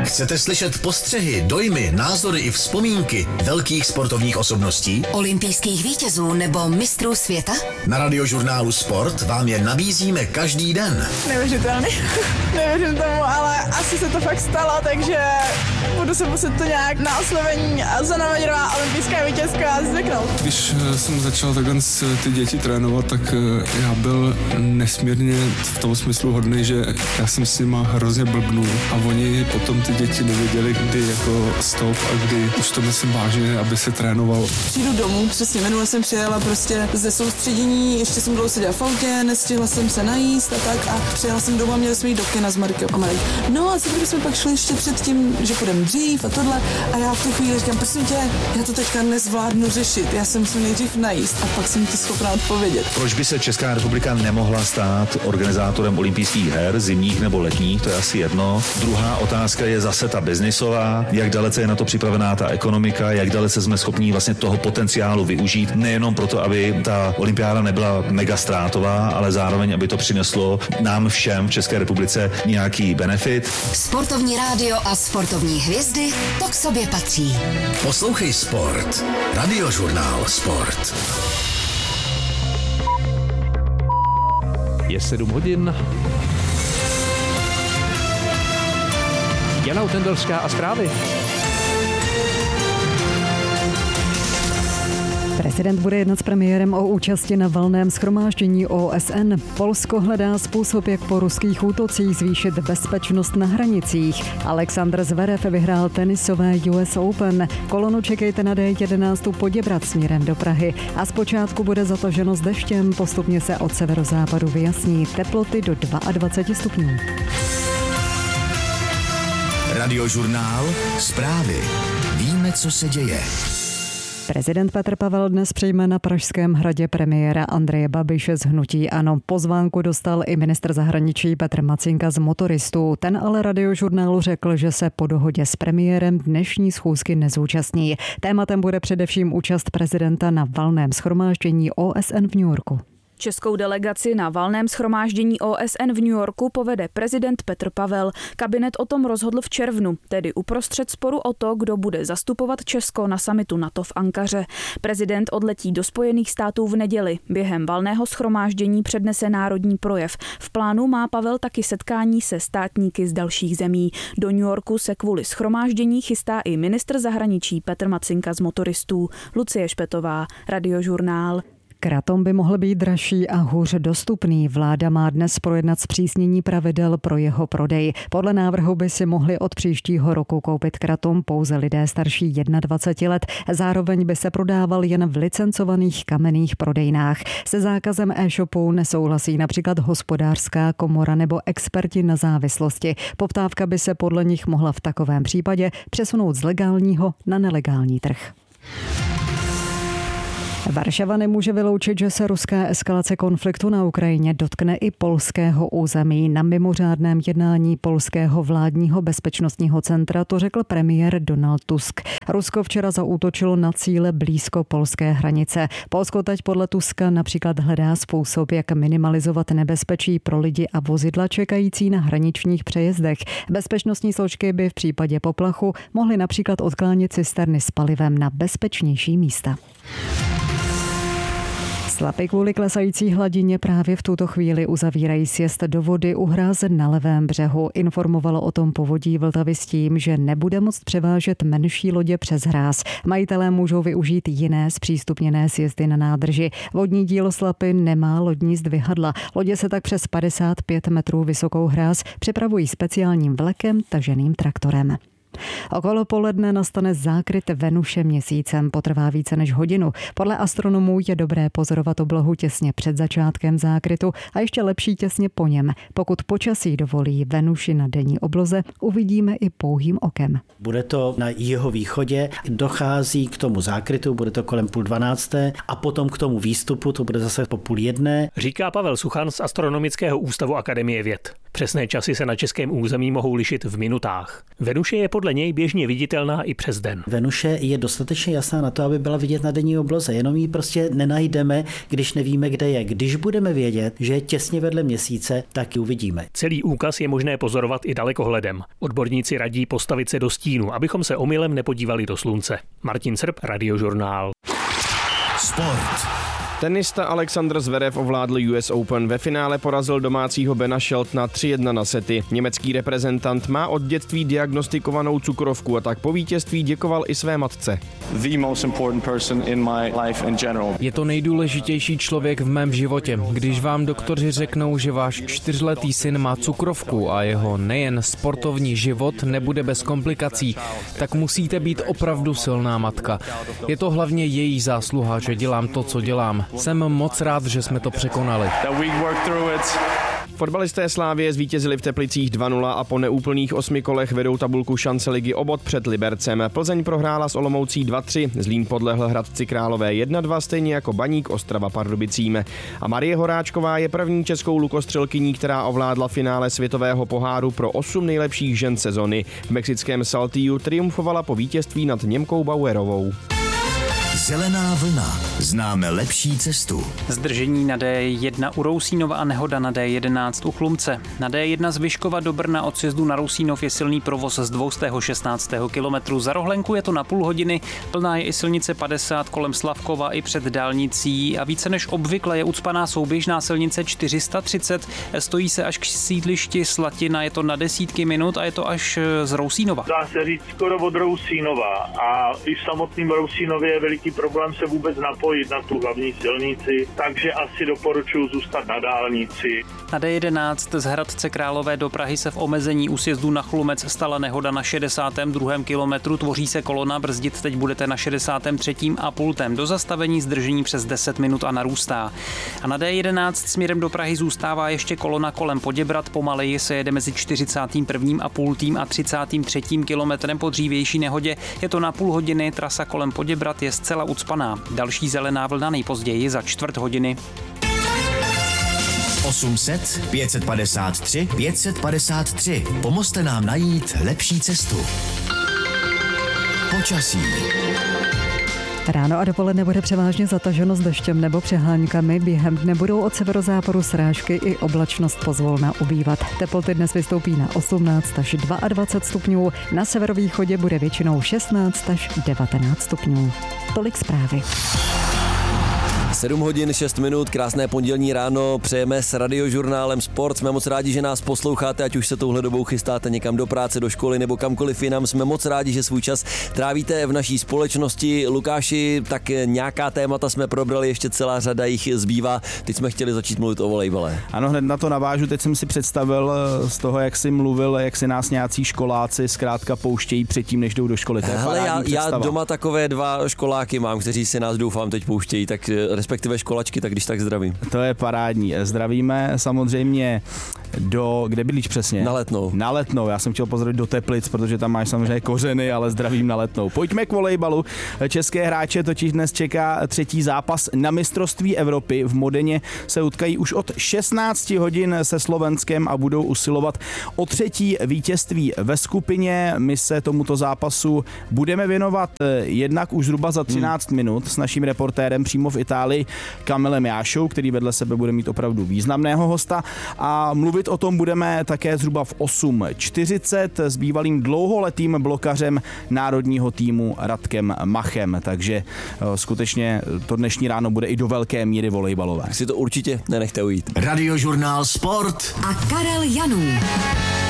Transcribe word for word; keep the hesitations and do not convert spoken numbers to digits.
Chcete slyšet postřehy, dojmy, názory i vzpomínky velkých sportovních osobností? Olympijských vítězů nebo mistrů světa? Na radiožurnálu Sport vám je nabízíme každý den. Neuvěřitelný. Nevěřím tomu, ale asi se to fakt stalo, takže budu se muset to nějak na oslovení Zanaměrová olympijská vítězka zvyknout. Když jsem začal takhle ty děti trénovat, tak já byl nesmírně v tom smyslu hodný, že já jsem s nima hrozně blbnul a oni potom ty děti nevěděli, kdy jako stop a kdy už to myslím vážně, aby se trénoval. Přijdu domů, přesně minule jsem přijela prostě ze soustředění, ještě jsem dlouho seděla v autě, nestihla jsem se najíst a tak a přijela jsem domů a měli jsme jít do kina s Markem a Marek. No a co když jsme pak šli ještě před tím, že půjdeme dřív a tohle a já v tu chvíli říkám, prosím tě, já to teďka nezvládnu řešit, já jsem musím nejdřív najíst a pak jsem ti schopná odpovědět. Proč by se Česká republika nemohla stát organizátorem olympijských her, zimních nebo letních, to je asi jedno. Druhá otázka je zase ta biznisová, jak dalece je na to připravená ta ekonomika, jak dalece jsme schopní vlastně toho potenciálu využít, nejenom proto, aby ta olympiáda nebyla mega ztrátová, ale zároveň, aby to přineslo nám všem v České republice nějaký benefit. Sportovní rádio a sportovní hvězdy, to k sobě patří. Poslouchej Sport. Radiožurnál Sport. Je sedm hodin. Jana Utendelská a zprávy. Prezident bude jednat s premiérem o účasti na valném shromáždění O S N. Polsko hledá způsob, jak po ruských útocích zvýšit bezpečnost na hranicích. Alexander Zverev vyhrál tenisové U S Open. Kolonu čekejte na D jedenáct Poděbrad směrem do Prahy. A zpočátku bude zataženo s deštěm, postupně se od severozápadu vyjasní, teploty do dvacet dva stupňů. Radiožurnál Zprávy. Víme, co se děje. Prezident Petr Pavel dnes přijme na Pražském hradě premiéra Andreje Babiše z hnutí ANO. Pozvánku dostal i ministr zahraničí Petr Macinka z Motoristů. Ten ale Radiožurnálu řekl, že se po dohodě s premiérem dnešní schůzky nezúčastní. Tématem bude především účast prezidenta na valném shromáždění O S N v New Yorku. Českou delegaci na valném shromáždění O S N v New Yorku povede prezident Petr Pavel. Kabinet o tom rozhodl v červnu, tedy uprostřed sporu o to, kdo bude zastupovat Česko na summitu NATO v Ankaře. Prezident odletí do Spojených států v neděli. Během valného shromáždění přednese národní projev. V plánu má Pavel taky setkání se státníky z dalších zemí. Do New Yorku se kvůli shromáždění chystá i ministr zahraničí Petr Macinka z Motoristů. Lucie Špetová, Radiožurnál. Kratom by mohl být dražší a hůř dostupný. Vláda má dnes projednat zpřísnění pravidel pro jeho prodej. Podle návrhu by si mohli od příštího roku koupit kratom pouze lidé starší dvacet jedna let. Zároveň by se prodával jen v licencovaných kamenných prodejnách. Se zákazem e-shopů nesouhlasí například Hospodářská komora nebo experti na závislosti. Poptávka by se podle nich mohla v takovém případě přesunout z legálního na nelegální trh. Varšava nemůže vyloučit, že se ruská eskalace konfliktu na Ukrajině dotkne i polského území. Na mimořádném jednání polského vládního bezpečnostního centra to řekl premiér Donald Tusk. Rusko včera zaútočilo na cíle blízko polské hranice. Polsko teď podle Tuska například hledá způsob, jak minimalizovat nebezpečí pro lidi a vozidla čekající na hraničních přejezdech. Bezpečnostní složky by v případě poplachu mohly například odklánět cisterny s palivem na bezpečnější místa. Slapy kvůli klesající hladině právě v tuto chvíli uzavírají sjezd do vody u hráze na levém břehu. Informovalo o tom povodí Vltavy s tím, že nebude moct převážet menší lodě přes hráz. Majitelé můžou využít jiné zpřístupněné sjezdy na nádrži. Vodní dílo Slapy nemá lodní zdvihadla. Lodě se tak přes padesát pět metrů vysokou hráz přepravují speciálním vlekem taženým traktorem. Okolo poledne nastane zákryt Venuše měsícem, potrvá více než hodinu. Podle astronomů je dobré pozorovat oblohu těsně před začátkem zákrytu a ještě lepší těsně po něm. Pokud počasí dovolí Venuši na denní obloze, uvidíme i pouhým okem. Bude to na jeho východě, dochází k tomu zákrytu, bude to kolem půl dvanácté a potom k tomu výstupu, to bude zase po půl jedné. Říká Pavel Suchan z Astronomického ústavu Akademie věd. Přesné časy se na českém území mohou lišit v minutách. Venuše je podle něj běžně viditelná i přes den. Venuše je dostatečně jasná na to, aby byla vidět na denní obloze, jenom ji prostě nenajdeme, když nevíme, kde je. Když budeme vědět, že je těsně vedle měsíce, tak ji uvidíme. Celý úkaz je možné pozorovat i dalekohledem. Odborníci radí postavit se do stínu, abychom se omylem nepodívali do slunce. Martin Srb, Radiožurnál. Sport. Tenista Alexander Zverev ovládl U S Open. Ve finále porazil domácího Bena Sheltona tři jedna na sety. Německý reprezentant má od dětství diagnostikovanou cukrovku a tak po vítězství děkoval i své matce. Je to nejdůležitější člověk v mém životě. Když vám doktoři řeknou, že váš čtyřletý syn má cukrovku a jeho nejen sportovní život nebude bez komplikací, tak musíte být opravdu silná matka. Je to hlavně její zásluha, že dělám to, co dělám. Jsem moc rád, že jsme to překonali. Fotbalisté Slávie zvítězili v Teplicích dva nula a po neúplných osmi kolech vedou tabulku šance ligy o bod před Libercem. Plzeň prohrála s Olomoucí dva tři, Zlín podlehl Hradci Králové jedna dva, stejně jako Baník Ostrava Pardubicím. A Marie Horáčková je první českou lukostřelkyní, která ovládla finále světového poháru pro osm nejlepších žen sezony. V mexickém Saltillu triumfovala po vítězství nad Němkou Bauerovou. Zelená vlna. Známe lepší cestu. Zdržení na D jedna u Rousínova a nehoda na D jedenáct u Chlumce. Na D jedna z Vyškova do Brna od sjezdu na Rousínov je silný provoz z dvě stě šestnáct kilometrů. Za Rohlenku je to na půl hodiny. Plná je i silnice padesát kolem Slavkova i před dálnicí a více než obvykle je ucpaná souběžná silnice čtyři sta třicet. Stojí se až k sídlišti Slatina, je to na desítky minut a je to až z Rousínova. Dá se říct skoro od Rousínova a i v samotném Rousínově je veliký problém se vůbec napojit na tu hlavní silnici, takže asi doporučuji zůstat na dálnici. Na D jedenáct z Hradce Králové do Prahy se v omezení u sjezdu na Chlumec stala nehoda na šedesátém druhém kilometru, tvoří se kolona, brzdit teď budete na šedesátém třetím a pultem. Do zastavení zdržení přes deset minut a narůstá. A na D jedenáct směrem do Prahy zůstává ještě kolona kolem Poděbrad, pomaleji se jede mezi čtyřicátým prvním a pultým a třicátým třetím kilometrem po dřívější nehodě. Je to na půl hodiny, trasa kolem Poděbrad je zcela ucpaná. Další zelená vlna nejpozději za čtvrt hodiny. osm set, pět set padesát tři, pět set padesát tři. Pomozte nám najít lepší cestu. Počasí. Ráno a dopoledne bude převážně zataženo s deštěm nebo přeháňkami. Během dne budou od severozápadu srážky i oblačnost pozvolna ubývat. Teploty dnes vystoupí na osmnáct až dvacet dva stupňů. Na severovýchodě bude většinou šestnáct až devatenáct stupňů. Tolik zprávy. sedm hodin šest minut, krásné pondělní ráno, přejeme s Radiožurnálem Sport. Jsme moc rádi, že nás posloucháte, ať už se touhle dobou chystáte někam do práce, do školy nebo kamkoliv jinam. Jsme moc rádi, že svůj čas trávíte v naší společnosti. Lukáši, tak nějaká témata jsme probrali, ještě celá řada jich zbývá. Teď jsme chtěli začít mluvit o volejbale. Ano, hned na to navážu. Teď jsem si představil z toho, jak jsi mluvil, jak si nás nějací školáci zkrátka pouštějí předtím, než jdou do školy. To je Hele, já, já doma takové dva školáky mám, kteří si nás doufám teď pouštějí, tak respektive školačky, tak když tak zdravím. To je parádní. Zdravíme samozřejmě do, kde bydlíš přesně? Na Letnou. Na Letnou. Já jsem chtěl pozdravit do Teplic, protože tam máš samozřejmě kořeny, ale zdravím na Letnou. Pojďme k volejbalu. České hráče totiž dnes čeká třetí zápas na mistrovství Evropy. V Modeně se utkají už od šestnáct hodin se Slovenskem a budou usilovat o třetí vítězství ve skupině. My se tomuto zápasu budeme věnovat jednak už zhruba za třináct hmm. minut s naším reportérem přímo v Itálii Kamilem Jášou, který vedle sebe bude mít opravdu významného hosta, a mluvit o tom budeme také zhruba v osm čtyřicet s bývalým dlouholetým blokařem národního týmu Radkem Machem, takže skutečně to dnešní ráno bude i do velké míry volejbalové. Si to určitě nenechte ujít. Radiožurnál Sport a Karel Janů.